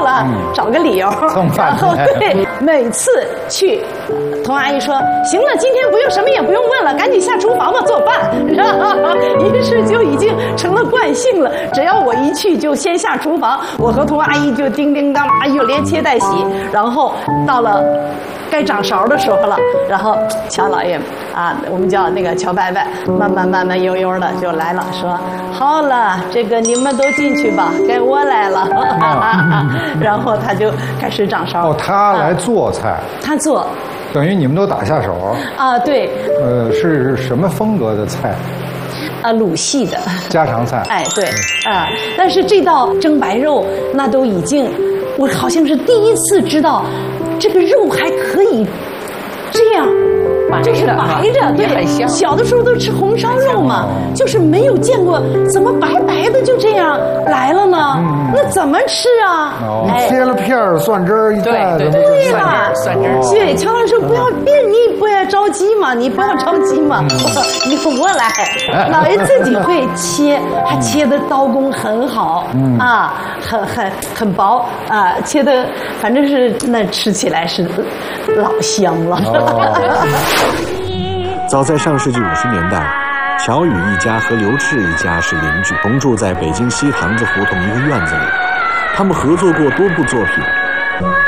了，找个理由。然后对，每次去，童阿姨说：“行了，今天不用什么也不用问了，赶紧下厨房吧，做饭。”于是就已经成了惯性了。只要我一去，就先下厨房，我和童阿姨就叮叮当当，又连切带洗。然后到了该掌勺的时候了，然后乔老爷啊，我们叫那个乔伯伯，慢慢悠悠的就来了，说：“好了，这个你们都进去吧，该我来了。”然后他就开始掌勺。 哦，他来做菜。 他做。 等于你们都打下手啊？对。 是什么风格的菜？ 鲁系的家常菜。 哎，对啊，但是这道蒸白肉，那都已经，我好像是第一次知道，这个肉还可以这样。就是白着，对，小的时候都吃红烧肉嘛，就是没有见过怎么白白的就这样来了呢？那怎么吃啊？ 切了片儿，蒜汁儿一蘸， 对吧？ 蒜汁儿。 对，乔老师说不要你不要着急嘛，你不要着急嘛，由我来。老爷自己会切，还切的刀工很好啊，很薄啊，切的反正是那吃起来是老香了。 早在上世纪50年代，乔宇一家和刘炽一家是邻居，同住在北京西塘子胡同一个院子里。他们合作过多部作品，